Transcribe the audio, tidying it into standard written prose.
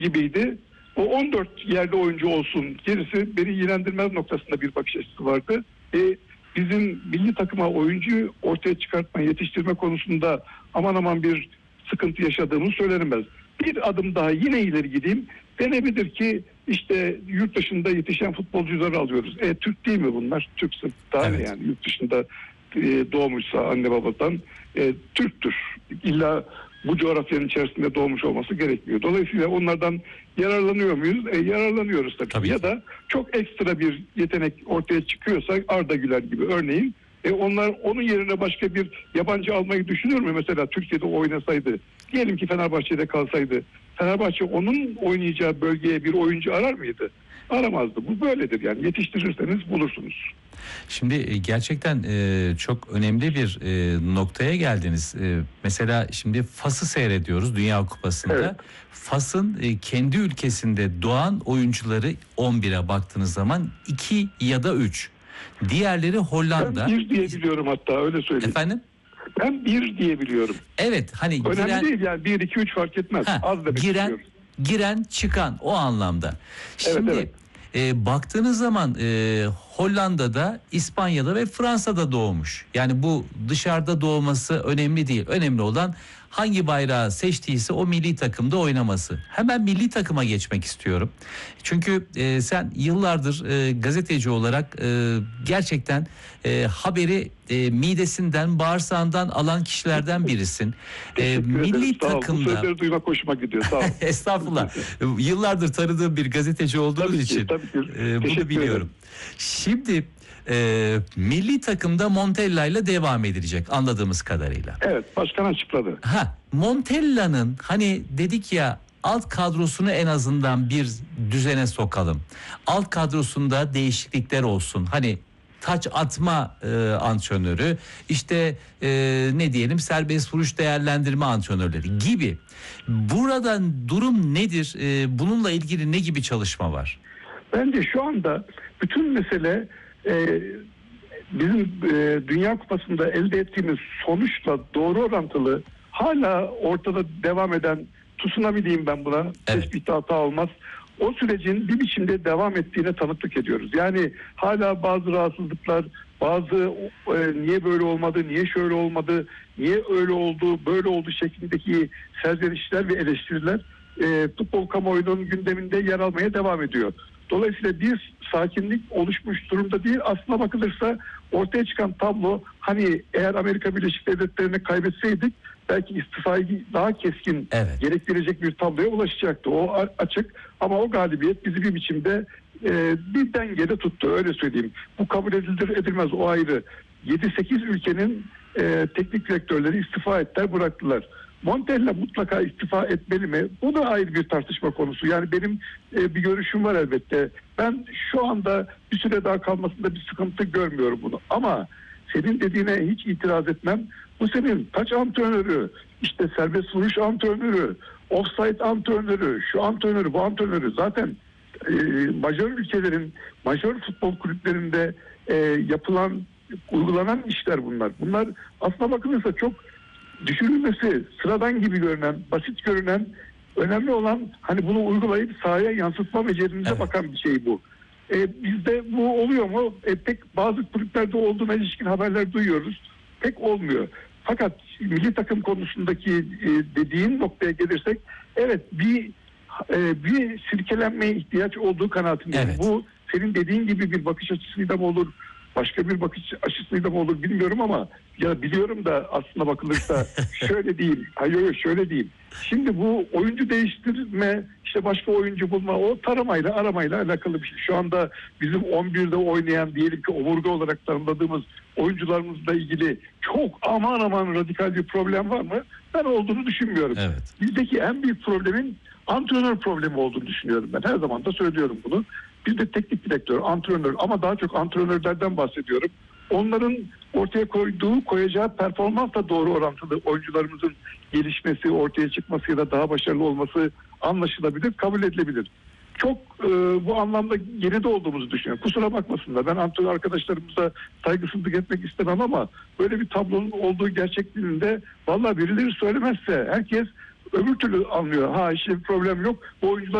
gibiydi. O 14 yerli oyuncu olsun, gerisi beni ilgilendirmez noktasında bir bakış açısı vardı. Bizim milli takıma oyuncu ortaya çıkartma, yetiştirme konusunda aman aman bir sıkıntı yaşadığımız söylenemez. Bir adım daha yine ileri gideyim. Denebilir ki işte yurt dışında yetişen futbolcuları alıyoruz. Türk değil mi bunlar? Türkse daha ne yani, yurt dışında doğmuşsa anne babadan Türktür. İlla bu coğrafyanın içerisinde doğmuş olması gerekmiyor. Dolayısıyla onlardan yararlanıyor muyuz? Yararlanıyoruz tabii. Ya da çok ekstra bir yetenek ortaya çıkıyorsa, Arda Güler gibi örneğin, onlar onun yerine başka bir yabancı almayı düşünür mü? Mesela Türkiye'de oynasaydı, diyelim ki Fenerbahçe'de kalsaydı, Fenerbahçe onun oynayacağı bölgeye bir oyuncu arar mıydı? Aramazdı. Bu böyledir yani. Yetiştirirseniz bulursunuz. Şimdi gerçekten çok önemli bir noktaya geldiniz. Mesela şimdi Fas'ı seyrediyoruz Dünya Kupası'nda. Evet. Fas'ın kendi ülkesinde doğan oyuncuları 11'e baktığınız zaman 2 ya da 3. Diğerleri Hollanda. Ben 1 diye biliyorum, hatta öyle söyleyeyim. Efendim? Ben 1 diye biliyorum. Evet, hani önemli değil yani, 1 2 3 fark etmez. Az demek istiyorum. Giren çıkan o anlamda. Şimdi evet. Baktığınız zaman Hollanda'da, İspanya'da ve Fransa'da doğmuş. Yani bu dışarıda doğması önemli değil. Önemli olan hangi bayrağı seçtiyse o milli takımda oynaması. Hemen milli takıma geçmek istiyorum. Çünkü sen yıllardır gazeteci olarak gerçekten haberi midesinden, bağırsağından alan kişilerden birisin. Milli takımda... Bu sözleri duymak hoşuma gidiyor. Sağ ol. Estağfurullah. Yıllardır tanıdığım bir gazeteci olduğunuz için bunu biliyorum. Şimdi milli takımda Montella ile devam edilecek anladığımız kadarıyla. Evet, başkan açıkladı. Montella'nın hani dedik ya, alt kadrosunu en azından bir düzene sokalım. Alt kadrosunda değişiklikler olsun. Hani taç atma antrenörü, işte ne diyelim, serbest vuruş değerlendirme antrenörleri gibi. Buradan durum nedir? Bununla ilgili ne gibi çalışma var? Bence şu anda bütün mesele bizim Dünya Kupası'nda elde ettiğimiz sonuçla doğru orantılı, hala ortada devam eden tsunami diyeyim ben buna. Evet. Hiçbir hata olmaz. O sürecin bir biçimde devam ettiğine tanıklık ediyoruz. Yani hala bazı rahatsızlıklar, bazı niye böyle olmadı, niye şöyle olmadı, niye öyle oldu, böyle oldu şeklindeki serzenişler ve eleştiriler futbol kamuoyunun gündeminde yer almaya devam ediyor. Dolayısıyla bir sakinlik oluşmuş durumda değil. Aslına bakılırsa ortaya çıkan tablo, hani eğer Amerika Birleşik Devletleri'ni kaybetseydik belki istifayı daha keskin gerektirecek bir tabloya ulaşacaktı. O açık, ama o galibiyet bizi bir biçimde bir dengede tuttu, öyle söyleyeyim. Bu kabul edilir edilmez o ayrı. 7-8 ülkenin teknik direktörleri istifa ettiler, bıraktılar. Montella mutlaka istifa etmeli mi? Bu da ayrı bir tartışma konusu. Yani benim bir görüşüm var elbette. Ben şu anda bir süre daha kalmasında bir sıkıntı görmüyorum bunu. Ama senin dediğine hiç itiraz etmem. Bu senin taç antrenörü, işte serbest vuruş antrenörü, offside antrenörü, şu antrenörü, bu antrenörü, zaten majör ülkelerin, majör futbol kulüplerinde yapılan, uygulanan işler bunlar. Bunlar aslına bakılırsa çok düşünülmesi sıradan gibi görünen, basit görünen, önemli olan hani bunu uygulayıp sahaya yansıtma becerimize bakan bir şey bu. Bizde bu oluyor mu? Pek bazı kulüplerde olduğuna ilişkin haberler duyuyoruz. Pek olmuyor. Fakat milli takım konusundaki dediğin noktaya gelirsek, evet, bir silkelenmeye ihtiyaç olduğu kanaatindeyim. Evet. Bu senin dediğin gibi bir bakış açısıyla mı olur, başka bir bakış açısıyla mı olur bilmiyorum, ama ya biliyorum da aslına bakılırsa şöyle değil. Hayır, şöyle değil. Şimdi bu oyuncu değiştirme, işte başka oyuncu bulma, o taramayla aramayla alakalı bir şey. Şu anda bizim 11'de oynayan, diyelim ki omurga olarak tanımladığımız oyuncularımızla ilgili çok aman radikal bir problem var mı? Ben olduğunu düşünmüyorum. Evet. Bizdeki en büyük problemin antrenör problemi olduğunu düşünüyorum ben. Her zaman da söylüyorum bunu. Bizde teknik direktör, antrenör, ama daha çok antrenörlerden bahsediyorum. Onların ortaya koyacağı performansla doğru orantılı oyuncularımızın gelişmesi, ortaya çıkması ya da daha başarılı olması anlaşılabilir, kabul edilebilir. Çok bu anlamda geride olduğumuzu düşünüyorum. Kusura bakmasınlar. Ben antrenör arkadaşlarımıza saygısızlık etmek istemem, ama böyle bir tablonun olduğu gerçekliğinde vallahi birileri söylemezse herkes öbür türlü anlıyor. Ha işte problem yok. Bu oyuncular